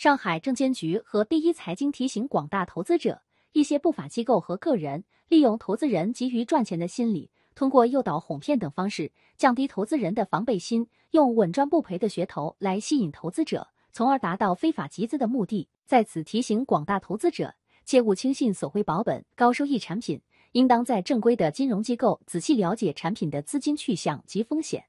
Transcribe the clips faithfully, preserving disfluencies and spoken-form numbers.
上海证监局和第一财经提醒广大投资者，一些不法机构和个人利用投资人急于赚钱的心理，通过诱导、哄骗等方式，降低投资人的防备心，用稳赚不赔的噱头来吸引投资者，从而达到非法集资的目的。在此提醒广大投资者，切勿轻信索回保本、高收益产品，应当在正规的金融机构仔细了解产品的资金去向及风险。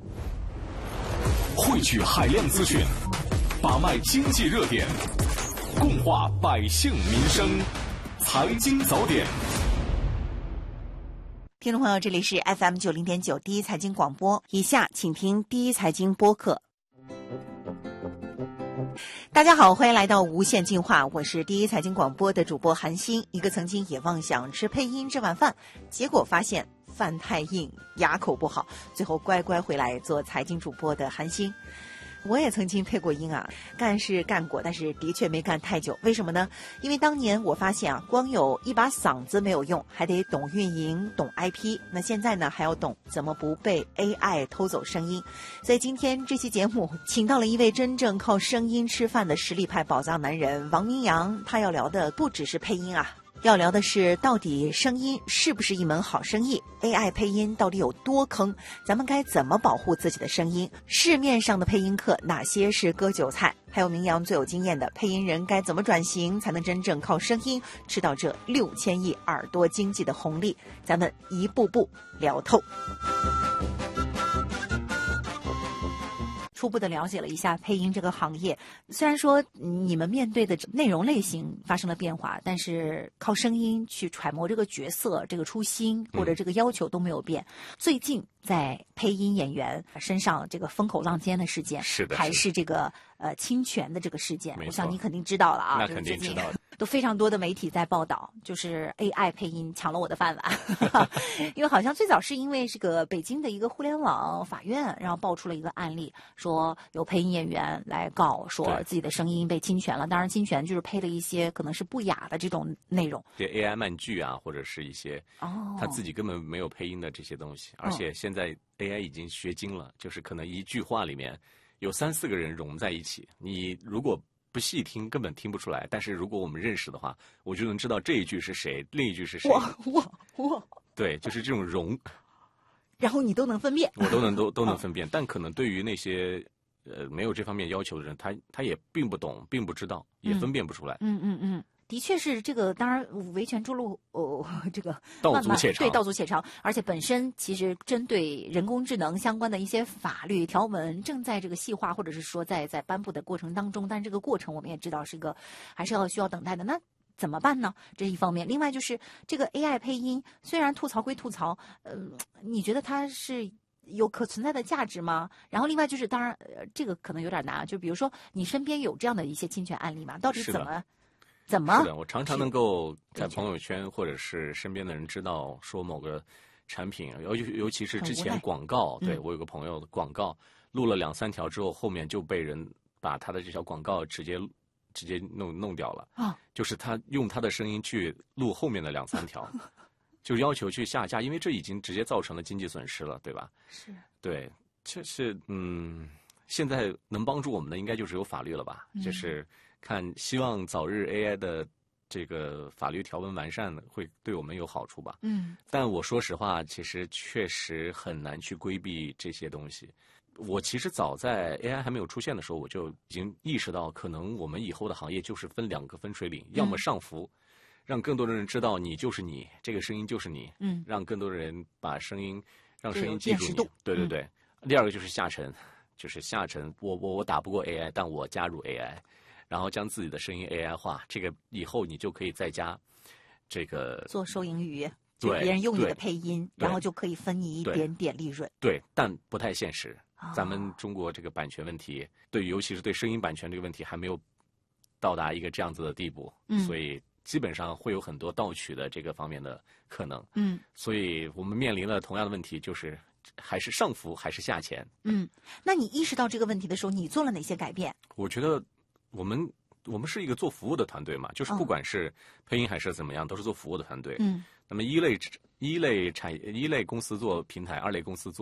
汇聚海量资讯，把脉经济热点，共话百姓民生，财经早点。 听众朋友，这里是 F M 九零点九第一财经广播，以下请听第一财经播客。大家好，欢迎来到无限进化，我是第一财经广播的主播韩欣，一个曾经也妄想吃配音这碗饭，结果发现饭太硬，牙口不好，最后乖乖回来做财经主播的韩欣。我也曾经配过音啊，干是干过，但是的确没干太久。为什么呢？因为当年我发现啊，光有一把嗓子没有用，还得懂运营、懂 I P。那现在呢，还要懂怎么不被 A I 偷走声音。所以今天这期节目请到了一位真正靠声音吃饭的实力派宝藏男人王明阳，他要聊的不只是配音啊。要聊的是，到底声音是不是一门好生意 ？A I 配音到底有多坑？咱们该怎么保护自己的声音？市面上的配音课哪些是割韭菜？还有明阳最有经验的配音人该怎么转型，才能真正靠声音吃到这六千亿耳朵经济的红利？咱们一步步聊透。初步的了解了一下配音这个行业，虽然说你们面对的内容类型发生了变化，但是靠声音去揣摩这个角色、这个初心或者这个要求都没有变。嗯、最近在配音演员身上这个风口浪尖的事件， 是的， 还是这个呃侵权的这个事件，我想你肯定知道了啊。 那肯定知道的。 都非常多的媒体在报道，就是 A I 配音抢了我的饭碗，因为好像最早是因为这个北京的一个互联网法院，然后爆出了一个案例，说有配音演员来告说自己的声音被侵权了。当然，侵权就是配了一些可能是不雅的这种内容， 对 A I 漫剧啊，或者是一些哦他自己根本没有配音的这些东西，而且现在 A I 已经学精了，就是可能一句话里面有三四个人融在一起，你如果不细听根本听不出来，但是如果我们认识的话，我就能知道这一句是谁，另一句是谁。 哇哇哇！ 对，就是这种融， 然后你都能分辨， 我都能都都能分辨。但可能对于那些呃没有这方面要求的人，他他也并不懂，并不知道，也分辨不出来。 嗯嗯嗯。的确是这个，当然维权之路哦，这个道阻且长， 对，道阻且长。而且本身其实针对人工智能相关的一些法律条文正在这个细化，或者是说在在颁布的过程当中，但这个过程我们也知道是一个还是要需要等待的。那怎么办呢？这是一方面。另外就是这个 A I 配音，虽然吐槽归吐槽，嗯、呃，你觉得它是有可存在的价值吗？然后另外就是，当然、呃、这个可能有点难，就比如说你身边有这样的一些侵权案例吗？到底怎么？怎么？ 是的，我常常能够在朋友圈或者是身边的人知道说某个产品，尤尤其是之前广告，对、嗯、我有个朋友的广告录了两三条之后，后面就被人把他的这条广告直接直接弄弄掉了啊！就是他用他的声音去录后面的两三条，就要求去下架，因为这已经直接造成了经济损失了，对吧？ 是， 对，就是嗯，现在能帮助我们的应该就只有法律了吧？ 嗯、 就是。看，希望早日 A I 的这个法律条文完善会对我们有好处吧。 嗯， 但我说实话，其实确实很难去规避这些东西。我其实早在 A I 还没有出现的时候，我就已经意识到，可能我们以后的行业就是分两个分水岭，嗯、要么上浮，让更多的人知道你就是你，这个声音就是你， 嗯， 让更多的人把声音，让声音记住你。对对对。 嗯、 第二个就是下沉，就是下沉，我我我打不过 A I， 但我加入 A I。然后将自己的声音 A I 化，这个以后你就可以在家，这个做收银鱼，就别人用你的配音，然后就可以分你一点点利润。 对，但不太现实。哦、咱们中国这个版权问题，对，尤其是对声音版权这个问题，还没有到达一个这样子的地步， 嗯、 所以基本上会有很多盗取的这个方面的可能。 嗯， 所以我们面临了同样的问题，就是还是上浮还是下潜。 嗯，那你意识到这个问题的时候，你做了哪些改变？ 我觉得。我们我们是一个做服务的团队嘛，就是不管是配音还是怎么样，都是做服务的团队。 嗯， 那么一类一类产业一类公司做平台，二类公司做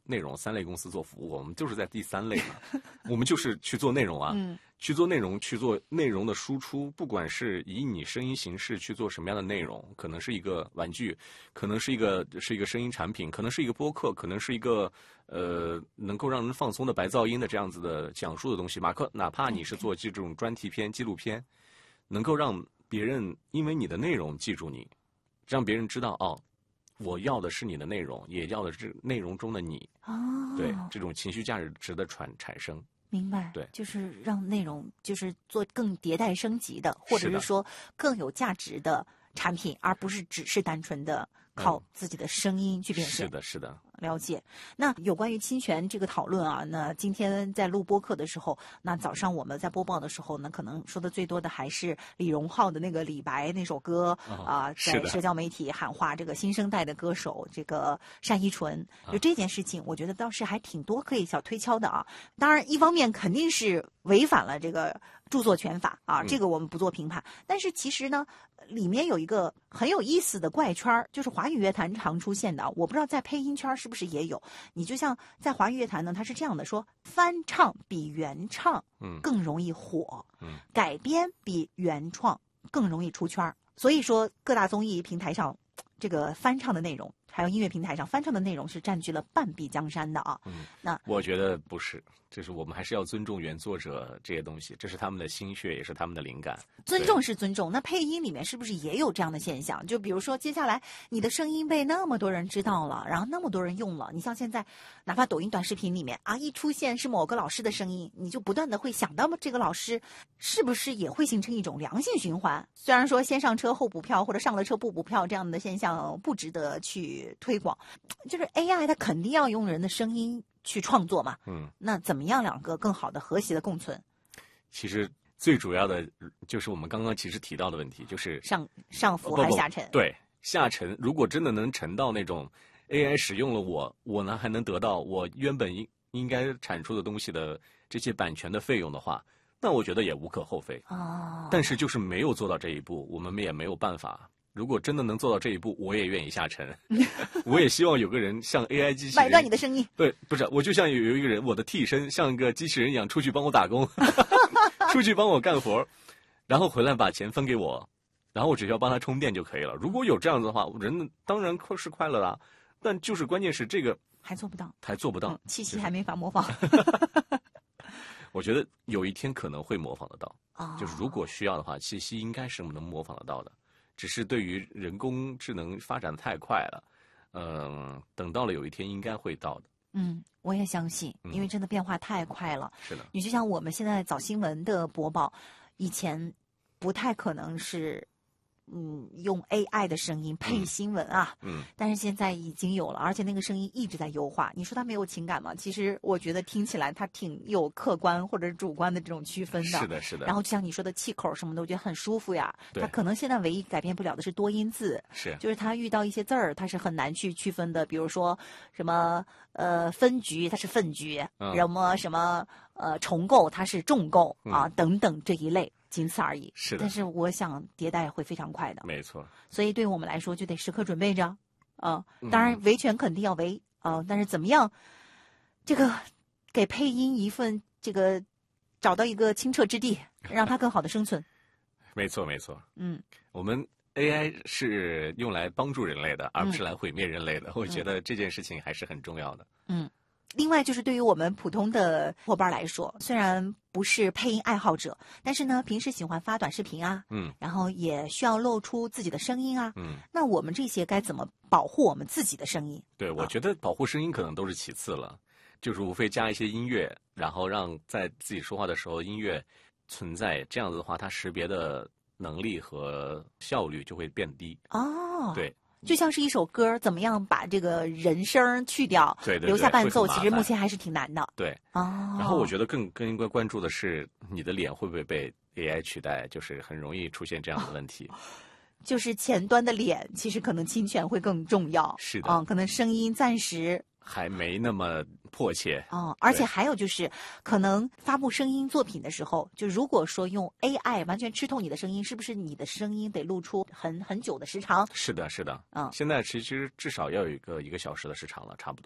内容三类公司做服务，我们就是在第三类嘛，我们就是去做内容啊， 嗯， 去做内容，去做内容的输出，不管是以你声音形式去做什么样的内容，可能是一个玩具，可能是一个是一个声音产品，可能是一个播客，可能是一个呃能够让人放松的白噪音的这样子的讲述的东西，马克哪怕你是做这种专题片、纪录片，能够让别人因为你的内容记住你，让别人知道哦。我要的是你的内容，也要的是内容中的你。 哦， 对，这种情绪价值的产产生。 明白。 对， 就是让内容就是做更迭代升级的，或者是说更有价值的产品，而不是只是单纯的靠自己的声音去表现。 是的，是的。 了解。那有关于侵权这个讨论啊，那今天在录播课的时候，那早上我们在播报的时候呢，可能说的最多的还是李荣浩的那个李白那首歌啊、 哦， 在社交媒体喊话这个新生代的歌手这个单依纯，就这件事情，我觉得倒是还挺多可以小推敲的啊。当然，一方面肯定是违反了这个著作权法啊，这个我们不做评判。嗯、但是其实呢，里面有一个很有意思的怪圈，就是华语乐坛常出现的，我不知道在配音圈是不是也有。你就像在华语乐坛呢，它是这样的说，翻唱比原唱更容易火，嗯、改编比原创更容易出圈。所以说各大综艺平台上这个翻唱的内容，还有音乐平台上翻唱的内容是占据了半壁江山的啊。 嗯， 那我觉得不是，就是我们还是要尊重原作者这些东西，这是他们的心血，也是他们的灵感。 尊重是尊重，那配音里面是不是也有这样的现象？就比如说接下来你的声音被那么多人知道了，然后那么多人用了，你像现在哪怕抖音短视频里面啊，一出现是某个老师的声音，你就不断的会想到这个老师是不是也会形成一种良性循环？虽然说先上车后补票或者上了车不补票这样的现象不值得去推广，就是 A I 它肯定要用人的声音去创作嘛， 嗯， 那怎么样两个更好的和谐的共存？ 其实最主要的就是我们刚刚其实提到的问题，就是上上浮还是下沉？ 对，下沉。如果真的能沉到那种 A I 使用了我，我呢还能得到我原本应应该产出的东西的这些版权的费用的话，那我觉得也无可厚非。 哦， 但是就是没有做到这一步，我们也没有办法。如果真的能做到这一步，我也愿意下沉。我也希望有个人像 A I 机器人， 买断你的声音。 对，不是，我就像有有一个人，我的替身像一个机器人一样出去帮我打工，出去帮我干活，然后回来把钱分给我，然后我只需要帮他充电就可以了。如果有这样子的话，人当然是快乐啦。但就是关键是这个还做不到， 还做不到， 嗯、气息还没法模仿。 我觉得有一天可能会模仿得到， 哦、 就是如果需要的话，气息应该是能模仿得到的。只是对于人工智能发展太快了，嗯、呃，等到了有一天应该会到的。 嗯，我也相信，因为真的变化太快了。 嗯、是的， 你就像我们现在早新闻的播报，以前不太可能是。嗯，用 A I 的声音配新闻啊， 嗯， 但是现在已经有了，而且那个声音一直在优化。你说它没有情感吗？其实我觉得听起来它挺有客观或者主观的这种区分的。 是的，是的。 然后就像你说的气口什么的，我觉得很舒服呀。它可能现在唯一改变不了的是多音字， 是， 就是它遇到一些字儿，它是很难去区分的。比如说什么呃分局，它是分局； 嗯、 什么什么呃重构，它是重构、嗯、啊等等这一类。仅此而已， 是的。 但是我想迭代会非常快的， 没错。 所以对我们来说就得时刻准备着，啊、呃，当然维权肯定要维啊、呃，但是怎么样，这个给配音一份这个找到一个清澈之地，让它更好的生存。 没错，没错。 嗯， 我们 A I 是用来帮助人类的，而不是来毁灭人类的。嗯、我觉得这件事情还是很重要的。 嗯。另外就是对于我们普通的伙伴来说，虽然不是配音爱好者，但是呢，平时喜欢发短视频啊， 嗯， 然后也需要露出自己的声音啊， 嗯， 那我们这些该怎么保护我们自己的声音？ 对，我觉得保护声音可能都是其次了，就是无非加一些音乐，然后让在自己说话的时候音乐存在，这样子的话，它识别的能力和效率就会变低。 哦， 对。 就像是一首歌，怎么样把这个人声去掉， 对对对， 留下伴奏，其实目前还是挺难的。 对， 哦。 然后我觉得更更应该关注的是你的脸会不会被 A I 取代，就是很容易出现这样的问题。 哦、就是前端的脸，其实可能侵权会更重要。 是的， 嗯，可能声音暂时还没那么迫切哦，而且还有就是，可能发布声音作品的时候，就如果说用 A I 完全吃透你的声音，是不是你的声音得录出很很久的时长？ 是的，是的， 嗯， 现在其实至少要有一个一个小时的时长了，差不多。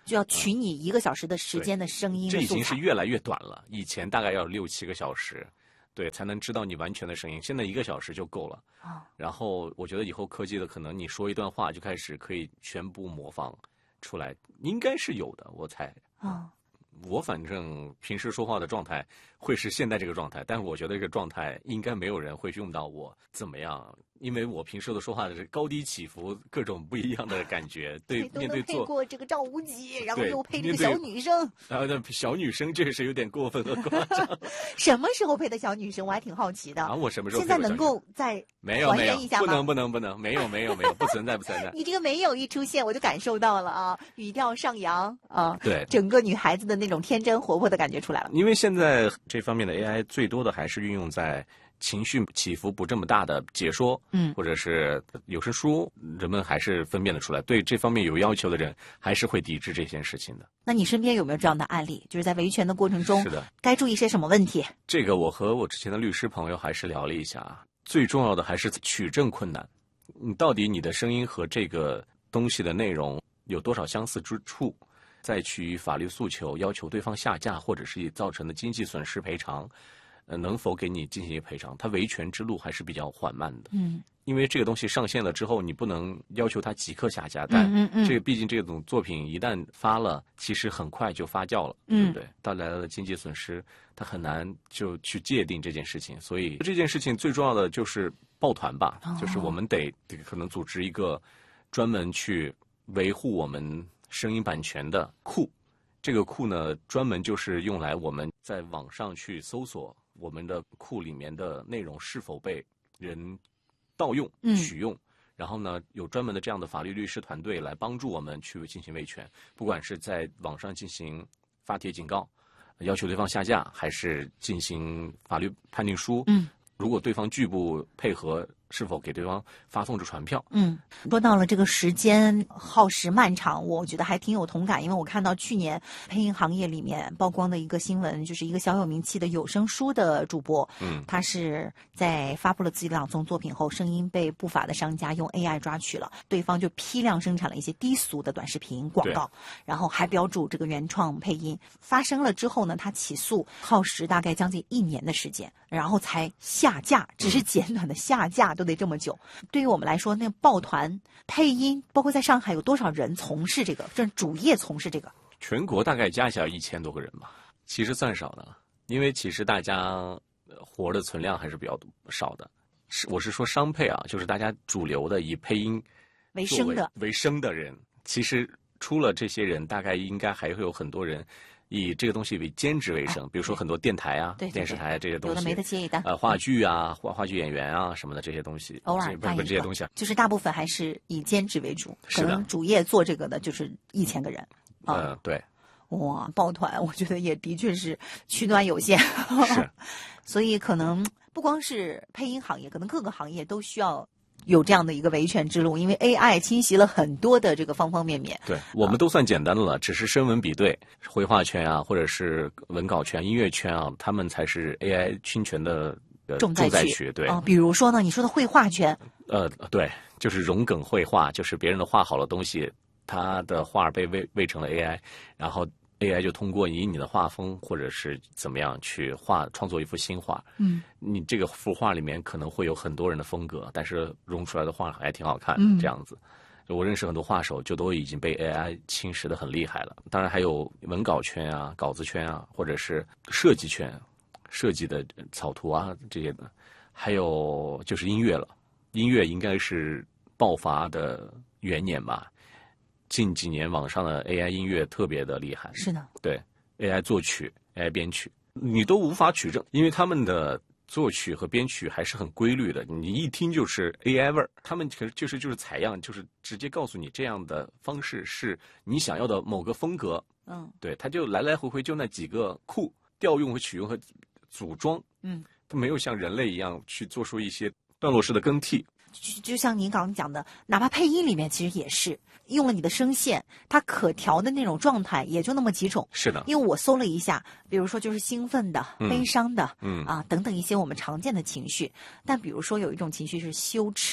就要取你一个小时的时间的声音的素材。 这已经是越来越短了，以前大概要六七个小时，对，才能知道你完全的声音。现在一个小时就够了。 哦、 然后我觉得以后科技的可能你说一段话就开始可以全部模仿出来，应该是有的，我猜。 哦， 我反正平时说话的状态会是现在这个状态，但是我觉得这个状态应该没有人会用到我怎么样，因为我平时的说话的是高低起伏，各种不一样的感觉。对，面对做配过这个赵无极，然后又配这个小女生。 啊，那小女生这是有点过分和夸张。 什么时候配的小女生？我还挺好奇的。 啊，我什么时候配现在能够再没有没有一下吗？ 不能不能不能，没有没有没有，不存在不存在。 你这个没有一出现，我就感受到了啊，语调上扬啊， 对， 整个女孩子的那种天真活泼的感觉出来了。 因为现在这方面的 A I 最多的还是运用在情绪起伏不这么大的解说， 嗯， 或者是有声书，人们还是分辨得出来。对这方面有要求的人，还是会抵制这件事情的。 那你身边有没有这样的案例？就是在维权的过程中， 是的， 该注意些什么问题？ 这个我和我之前的律师朋友还是聊了一下，最重要的还是取证困难。你到底你的声音和这个东西的内容有多少相似之处？再去法律诉求，要求对方下架，或者是造成的经济损失赔偿，呃，能否给你进行赔偿？它维权之路还是比较缓慢的。 嗯， 因为这个东西上线了之后，你不能要求它即刻下架，但嗯嗯这个毕竟这种作品一旦发了，其实很快就发酵了， 嗯、 对不对？带来了经济损失，它很难就去界定这件事情。所以这件事情最重要的就是抱团吧， 哦、 就是我们得可能组织一个专门去维护我们声音版权的库，这个库呢，专门就是用来我们在网上去搜索我们的库里面的内容是否被人盗用、取用， 嗯、 然后呢，有专门的这样的法律律师团队来帮助我们去进行维权，不管是在网上进行发帖警告，要求对方下架，还是进行法律判定书， 嗯， 如果对方拒不配合，是否给对方发送这传票？ 嗯，说到了这个时间耗时漫长，我觉得还挺有同感，因为我看到去年配音行业里面曝光的一个新闻，就是一个小有名气的有声书的主播， 嗯， 他是在发布了自己的朗诵作品后，声音被不法的商家用 A I 抓取了，对方就批量生产了一些低俗的短视频广告，然后还标注这个原创配音。发生了之后呢，他起诉耗时大概将近一年的时间，然后才下架，只是简短的下架都得这么久。对于我们来说，那抱团配音，包括在上海有多少人从事这个，这主业从事这个？ 全国大概加起来一千多个人吧，其实算少的了，因为其实大家活的存量还是比较少的。是，我是说商配啊，就是大家主流的以配音为生的为生的人，其实除了这些人，大概应该还会有很多人以这个东西为兼职为生，哎、比如说很多电台啊、 对对对电视台这些东西， 有的没得接一单， 呃，话剧啊、话话剧演员啊什么的这些东西， 偶尔不这些东西， 就是大部分还是以兼职为主， 是的， 可能主业做这个的就是一千个人。 嗯、呃，对。 哇，抱团，我觉得也的确是取暖有限， 是， 所以可能不光是配音行业，可能各个行业都需要有这样的一个维权之路，因为 A I 侵袭了很多的这个方方面面。 对，我们都算简单的了，只是声文比对、绘画圈啊，或者是文稿圈、音乐圈啊，他们才是 A I 侵权的呃重灾区。对啊、呃，比如说呢，你说的绘画圈， 呃，对，就是融梗绘画，就是别人的画好的东西，他的画被喂喂成了 A I， 然后 A I 就通过以你的画风或者是怎么样去画创作一幅新画。 嗯， 你这个幅画里面可能会有很多人的风格，但是融出来的画还挺好看， 嗯、 这样子。我认识很多画手，就都已经被 A I 侵蚀的很厉害了。当然还有文稿圈啊、稿子圈啊，或者是设计圈，设计的草图啊这些的，还有就是音乐了。音乐应该是爆发的元年吧。近几年网上的 A I 音乐特别的厉害， 是的， 对 A I 作曲、A I 编曲，你都无法取证，因为他们的作曲和编曲还是很规律的，你一听就是 A I 味儿。他们可是就是就是采样，就是直接告诉你这样的方式是你想要的某个风格。 嗯， 对，他就来来回回就那几个库调用和取用和组装。 嗯， 他没有像人类一样去做出一些段落式的更替。 就像您刚刚讲的，哪怕配音里面其实也是用了你的声线，它可调的那种状态也就那么几种。 是的， 因为我搜了一下，比如说就是兴奋的、 嗯、 悲伤的， 嗯啊等等一些我们常见的情绪。但比如说有一种情绪是羞耻，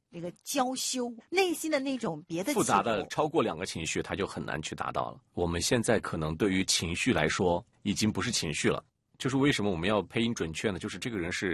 这个娇羞，内心的那种别的复杂的超过两个情绪，它就很难去达到了。我们现在可能对于情绪来说，已经不是情绪了。就是为什么我们要配音准确呢？就是这个人是